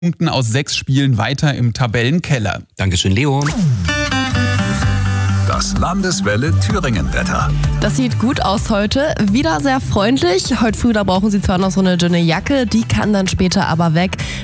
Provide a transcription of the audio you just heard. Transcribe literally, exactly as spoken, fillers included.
Punkten aus sechs Spielen weiter im Tabellenkeller. Dankeschön, Leo. Das Landeswelle Thüringen-Wetter. Das sieht gut aus heute. Wieder sehr freundlich. Heute früh, da brauchen Sie zwar noch so eine dünne Jacke, die kann dann später aber weg.